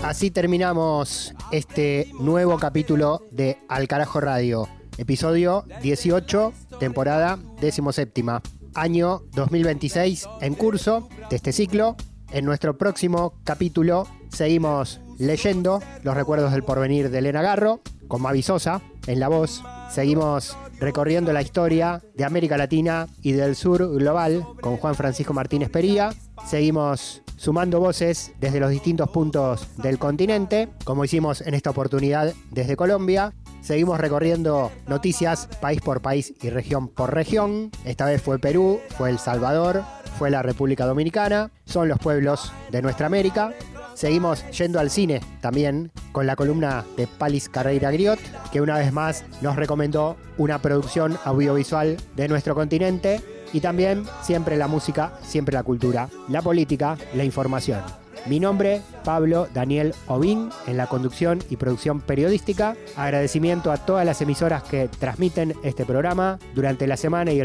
Así terminamos este nuevo capítulo de Al Carajo Radio, episodio 18, temporada 17ª, año 2026 en curso de este ciclo. En nuestro próximo capítulo seguimos leyendo Los recuerdos del porvenir de Elena Garro, con Mavi Sosa en la voz. Seguimos recorriendo la historia de América Latina y del sur global con Juan Francisco Martínez Pería. Seguimos sumando voces desde los distintos puntos del continente, como hicimos en esta oportunidad desde Colombia. Seguimos recorriendo noticias país por país y región por región. Esta vez fue Perú, fue El Salvador, fue la República Dominicana. Son los pueblos de nuestra América. Seguimos yendo al cine también con la columna de Palis Carreira Griot, que una vez más nos recomendó una producción audiovisual de nuestro continente. Y también siempre la música, siempre la cultura, la política, la información. Mi nombre, Pablo Daniel Ovín, en la conducción y producción periodística. Agradecimiento a todas las emisoras que transmiten este programa durante la semana y